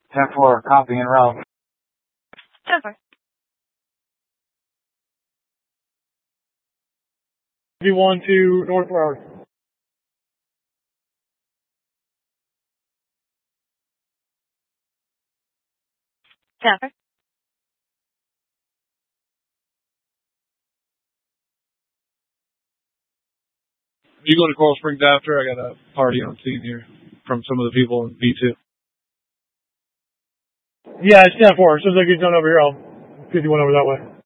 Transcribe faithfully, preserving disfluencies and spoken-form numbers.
ten four, copying and route. ten four. V one to North Road. ten four. You go to Coral Springs after? I got a party on scene here from some of the people in B two. Yeah, it's ten four. As soon as I get done over here, I'll get you one over that way.